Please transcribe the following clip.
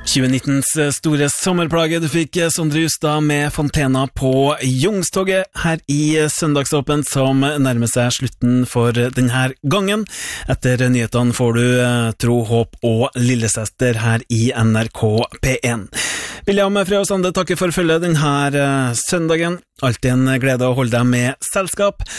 2019s store sommerplage. Du fikk Sondre Justad med Fontena på Youngstoget her i Søndagsåpent, som nærmer seg slutten for denne gangen. Etter nyhetene får du Tro, håp og lillesøster her i NRK P1. William Frø og Sande takker for følget denne søndagen. Alltid en glede å holde deg med selskap.